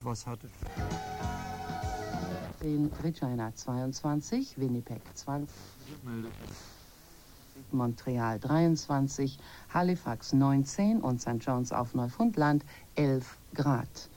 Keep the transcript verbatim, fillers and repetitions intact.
was hatte. In Regina zweiundzwanzig, Winnipeg zwölf, Montreal dreiundzwanzig, Halifax neunzehn und Sankt John's auf Neufundland elf Grad.